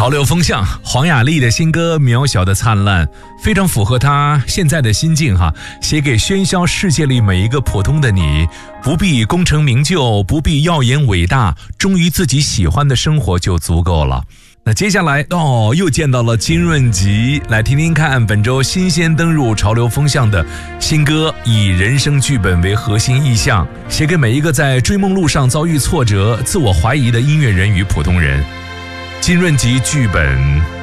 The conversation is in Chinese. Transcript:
潮流风向，黄雅莉的新歌《渺小的灿烂》非常符合她现在的心境哈，写给喧嚣世界里每一个普通的你，不必功成名就，不必耀眼伟大，忠于自己喜欢的生活就足够了。那接下来又见到了金润吉，来听听看本周新鲜登入潮流风向的新歌，以人生剧本为核心意象，写给每一个在追梦路上遭遇挫折、自我怀疑的音乐人与普通人。金润吉剧本